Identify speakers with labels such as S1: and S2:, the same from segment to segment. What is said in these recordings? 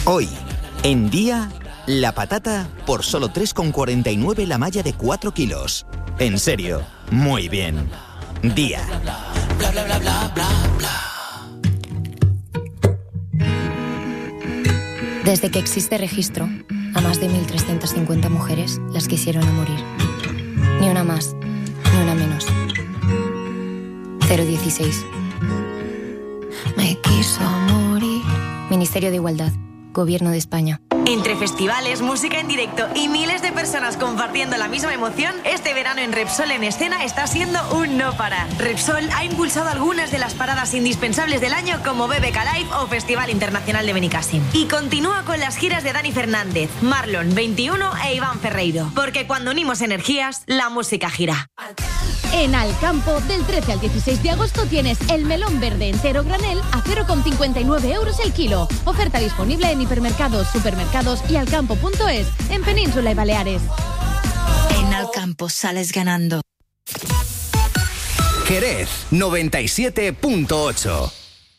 S1: Hoy, en Día, la patata por solo 3,49 la malla de 4 kilos. En serio, muy bien. Día.
S2: Desde que existe registro, a más de 1.350 mujeres las quisieron a morir. Ni una más, ni una menos. 016. Me quiso morir. Ministerio de Igualdad, Gobierno de España.
S3: Entre festivales, música en directo y miles de personas compartiendo la misma emoción, este verano en Repsol en Escena está siendo un no parar. Repsol ha impulsado algunas de las paradas indispensables del año como BBK Live o Festival Internacional de Benicàssim. Y continúa con las giras de Dani Fernández, Marlon, 21 e Iván Ferreiro. Porque cuando unimos energías, la música gira.
S4: En Alcampo, del 13 al 16 de agosto tienes el melón verde entero granel a 0,59 euros el kilo. Oferta disponible en hipermercados, supermercados y alcampo.es, en Península y Baleares.
S3: En Alcampo sales ganando.
S1: Jerez 97.8.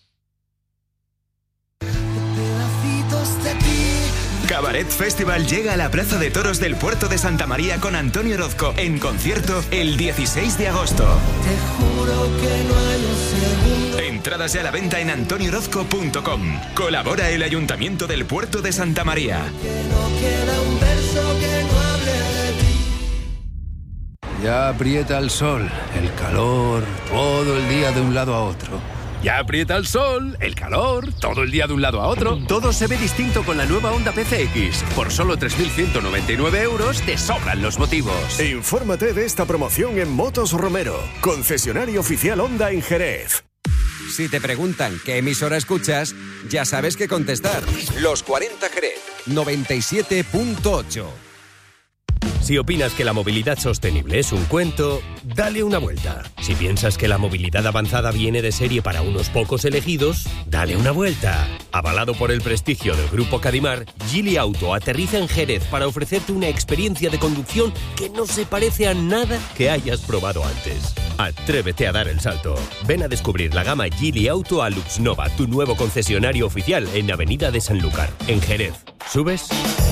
S5: Cabaret Festival llega a la Plaza de Toros del Puerto de Santa María con Antonio Orozco en concierto el 16 de agosto.
S6: Te juro que no hay un segundo.
S5: Entradas ya a la venta en antoniorozco.com. Colabora el Ayuntamiento del Puerto de Santa María.
S6: Que no queda un verso que no hable de ti.
S7: Ya aprieta el sol, el calor, todo el día de un lado a otro. Ya aprieta el sol, el calor, todo el día de un lado a otro. Todo se ve distinto con la nueva Honda PCX. Por solo 3.199 euros te sobran los motivos.
S8: Infórmate de esta promoción en Motos Romero, concesionario oficial Honda en Jerez.
S9: Si te preguntan qué emisora escuchas, ya sabes qué contestar. Los 40 Jerez, 97.8.
S10: Si opinas que la movilidad sostenible es un cuento, dale una vuelta. Si piensas que la movilidad avanzada viene de serie para unos pocos elegidos, dale una vuelta. Avalado por el prestigio del Grupo Cadimar, Geely Auto aterriza en Jerez para ofrecerte una experiencia de conducción que no se parece a nada que hayas probado antes. Atrévete a dar el salto. Ven a descubrir la gama Geely Auto a Luxnova, tu nuevo concesionario oficial en Avenida de Sanlúcar, en Jerez. ¿Subes?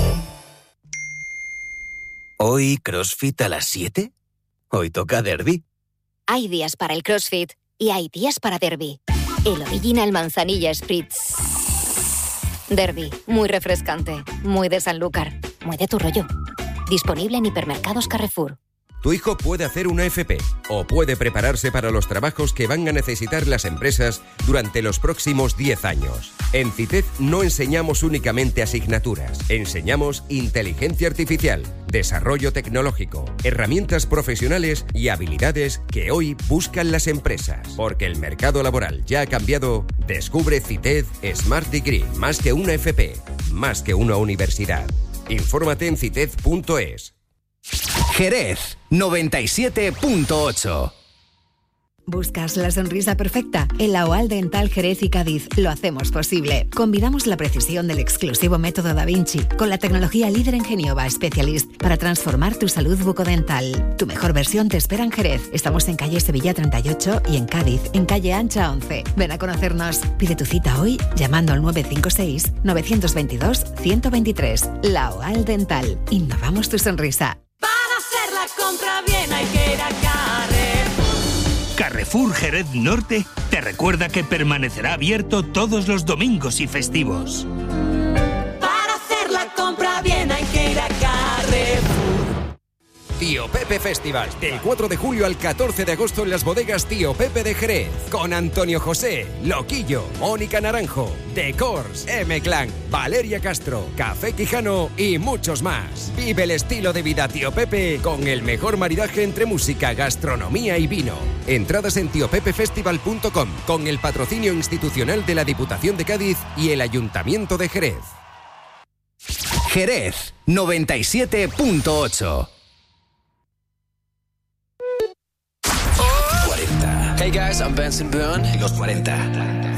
S1: ¿Hoy CrossFit a las 7? ¿Hoy toca derbi?
S2: Hay días para el CrossFit y hay días para derbi. El Original Manzanilla Spritz. Derbi, muy refrescante, muy de Sanlúcar, muy de tu rollo. Disponible en hipermercados Carrefour.
S9: Tu hijo puede hacer una FP o puede prepararse para los trabajos que van a necesitar las empresas durante los próximos 10 años. En CITED no enseñamos únicamente asignaturas, enseñamos inteligencia artificial, desarrollo tecnológico, herramientas profesionales y habilidades que hoy buscan las empresas. Porque el mercado laboral ya ha cambiado, descubre CITED Smart Degree, más que una FP, más que una universidad. Infórmate en cited.es.
S1: Jerez 97.8.
S11: ¿Buscas la sonrisa perfecta? En la OAL Dental Jerez y Cádiz lo hacemos posible. Combinamos la precisión del exclusivo método Da Vinci con la tecnología líder en Genioba Specialist para transformar tu salud bucodental. Tu mejor versión te espera en Jerez. Estamos en calle Sevilla 38 y en Cádiz, en calle Ancha 11. Ven a conocernos. Pide tu cita hoy llamando al 956-922-123. La OAL Dental. Innovamos tu sonrisa.
S6: Para hacer la compra bien hay que ir a
S12: Carrefour Jerez Norte te recuerda que permanecerá abierto todos los domingos y festivos.
S6: Para hacer la compra bien hay que ir a Carrefour.
S9: Tío Pepe Festival, del 4 de julio al 14 de agosto en las bodegas Tío Pepe de Jerez, con Antonio José, Loquillo, Mónica Naranjo, Decors, M-Clan, Valeria Castro, Café Quijano y muchos más. Vive el estilo de vida Tío Pepe con el mejor maridaje entre música, gastronomía y vino. Entradas en tiopepefestival.com con el patrocinio institucional de la Diputación de Cádiz y el Ayuntamiento de Jerez.
S1: Jerez 97.8.
S13: Hey guys, I'm Benson Boone. Los 40.